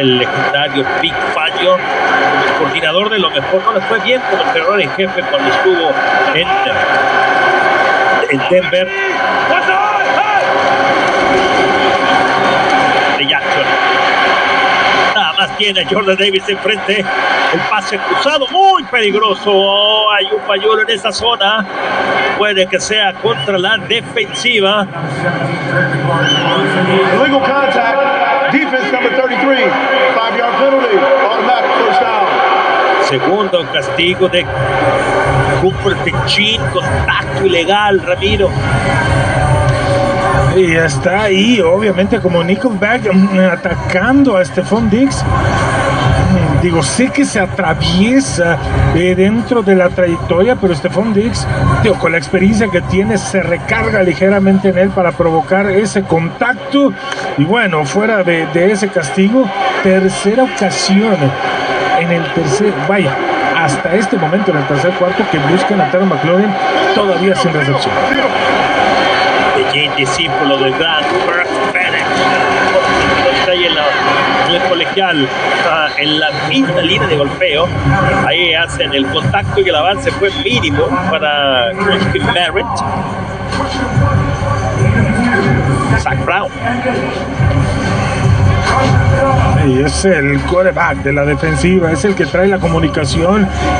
el legendario Big Fangio como coordinador de lo mejor. No le fue bien como entrenador en jefe cuando estuvo en Denver. De Jackson. Nada más tiene a Jordan Davis enfrente. El pase cruzado, muy peligroso. Oh, hay un pañuelo en esa zona. Puede que sea contra la defensiva. Illegal contact. Defense number 33. 5-yard penalty. Automatic first down. Segundo castigo de Cooper Techin. Contacto ilegal, Ramiro. Y está ahí, obviamente, como Nickelback atacando a Stephon Diggs. Digo, sé que se atraviesa dentro de la trayectoria, pero Stephon Diggs, digo, con la experiencia que tiene, se recarga ligeramente en él para provocar ese contacto. Y bueno, fuera de ese castigo, tercera ocasión en el tercer, vaya, hasta este momento en el tercer cuarto que buscan a Terry McLaurin todavía sin recepción. Discípulo del gran Burt Bennett, está ahí en el colegial, en la misma línea de golpeo. Ahí hacen el contacto y el avance fue mínimo para Crispin Merritt. Zach Brown. Y es el quarterback de la defensiva, es el que trae la comunicación.